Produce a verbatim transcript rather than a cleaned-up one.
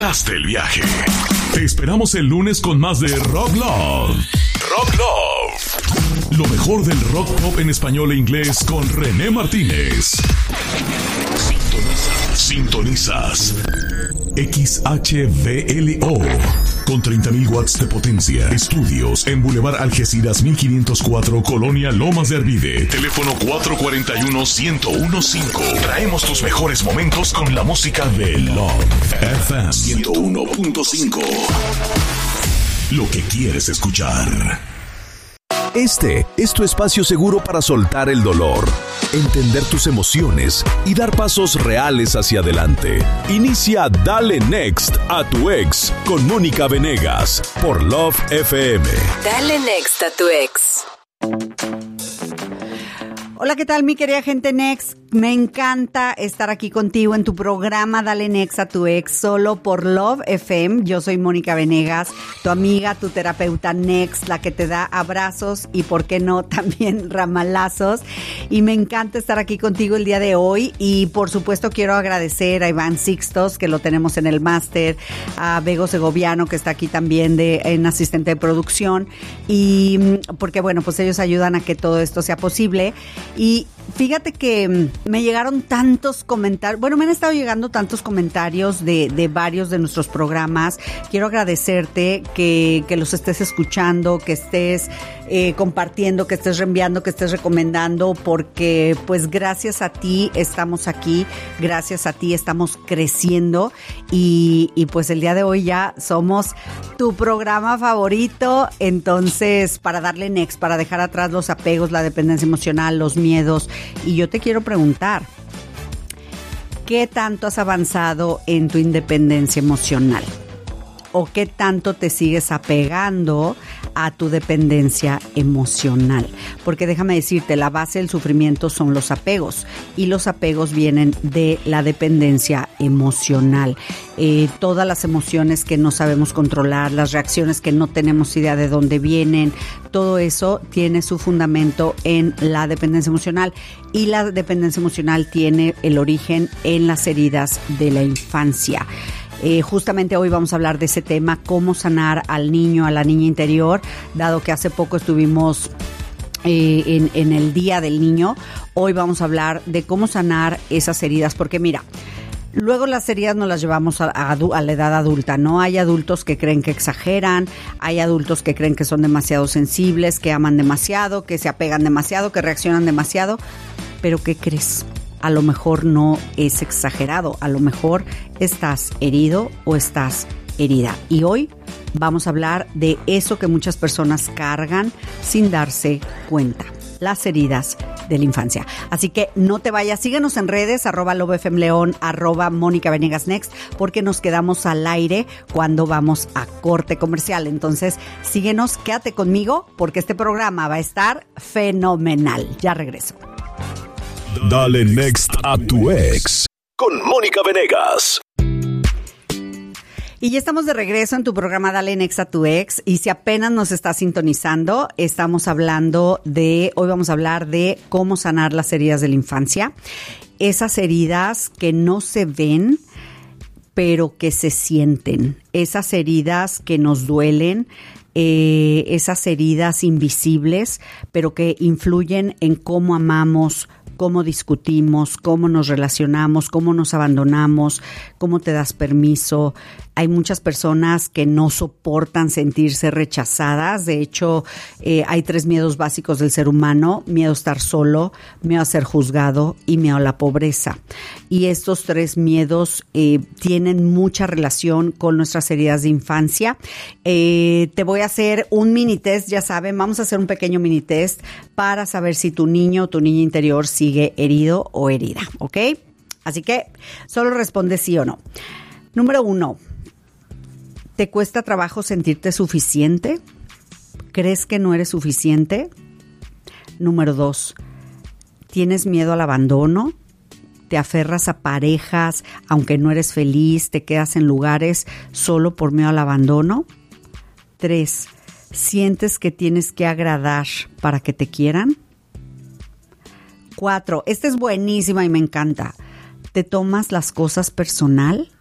Hasta el viaje. Te esperamos el lunes con más de Rock Love. Rock Love. Lo mejor del rock pop en español e inglés con René Martínez. Sintonizas. Sintonizas. X H V L O. Con treinta mil watts de potencia. Estudios en Boulevard Algeciras mil quinientos cuatro, Colonia Lomas de Arvide. Teléfono cuatro cuatro uno, uno cero uno cinco. Traemos tus mejores momentos con la música de Love F M ciento uno punto cinco. Lo que quieres escuchar. Este es tu espacio seguro para soltar el dolor, entender tus emociones y dar pasos reales hacia adelante. Inicia Dale Next a tu ex con Mónica Venegas por Love F M. Dale Next a tu ex. Hola, ¿qué tal, mi querida gente Next? Me encanta estar aquí contigo en tu programa Dale Next a tu ex, solo por Love F M. Yo soy Mónica Venegas, tu amiga, tu terapeuta Next, la que te da abrazos y, por qué no, también ramalazos. Y me encanta estar aquí contigo el día de hoy. Y, por supuesto, quiero agradecer a Iván Sixtos, que lo tenemos en el máster, a Bego Segoviano, que está aquí también de, en asistente de producción. Y porque, bueno, pues ellos ayudan a que todo esto sea posible. Y fíjate que me llegaron tantos comentarios, bueno, me han estado llegando tantos comentarios de, de varios de nuestros programas. Quiero agradecerte que, que los estés escuchando, que estés eh, compartiendo, que estés reenviando, que estés recomendando, porque pues gracias a ti estamos aquí, gracias a ti estamos creciendo y, y pues el día de hoy ya somos tu programa favorito. Entonces, para darle next, para dejar atrás los apegos, la dependencia emocional, los miedos. Y yo te quiero preguntar, ¿qué tanto has avanzado en tu independencia emocional? ¿O qué tanto te sigues apegando a tu dependencia emocional? Porque déjame decirte, la base del sufrimiento son los apegos y los apegos vienen de la dependencia emocional. Eh, todas las emociones que no sabemos controlar, las reacciones que no tenemos idea de dónde vienen, todo eso tiene su fundamento en la dependencia emocional, y la dependencia emocional tiene el origen en las heridas de la infancia. Eh, justamente hoy vamos a hablar de ese tema, cómo sanar al niño, a la niña interior, dado que hace poco estuvimos eh, en, en el Día del Niño. Hoy vamos a hablar de cómo sanar esas heridas, porque mira, luego las heridas nos las llevamos a, a, a la edad adulta, ¿no? Hay adultos que creen que exageran, hay adultos que creen que son demasiado sensibles, que aman demasiado, que se apegan demasiado, que reaccionan demasiado, pero ¿qué crees? A lo mejor no es exagerado, a lo mejor estás herido o estás herida. Y hoy vamos a hablar de eso que muchas personas cargan sin darse cuenta, las heridas de la infancia. Así que no te vayas, síguenos en redes, arroba lobefmleón, arroba Mónica Venegas Next, porque nos quedamos al aire cuando vamos a corte comercial. Entonces, síguenos, quédate conmigo, porque este programa va a estar fenomenal. Ya regreso. Dale Next a tu ex con Mónica Venegas. Y ya estamos de regreso en tu programa Dale Next a tu ex. Y si apenas nos estás sintonizando, estamos hablando de, hoy vamos a hablar de cómo sanar las heridas de la infancia. Esas heridas que no se ven, pero que se sienten. Esas heridas que nos duelen, eh, esas heridas invisibles, pero que influyen en cómo amamos, cómo discutimos, cómo nos relacionamos, cómo nos abandonamos, cómo te das permiso. Hay muchas personas que no soportan sentirse rechazadas. De hecho, eh, hay tres miedos básicos del ser humano: miedo a estar solo, miedo a ser juzgado y miedo a la pobreza. Y estos tres miedos eh, tienen mucha relación con nuestras heridas de infancia. Eh, te voy a hacer un mini test, ya saben, vamos a hacer un pequeño mini test para saber si tu niño o tu niña interior sigue herido o herida, ¿ok? Así que solo responde sí o no. Número uno, ¿te cuesta trabajo sentirte suficiente? ¿Crees que no eres suficiente? Número dos, ¿tienes miedo al abandono? ¿Te aferras a parejas aunque no eres feliz? ¿Te quedas en lugares solo por miedo al abandono? Tres, ¿sientes que tienes que agradar para que te quieran? Cuatro, esta es buenísima y me encanta. ¿Te tomas las cosas personal?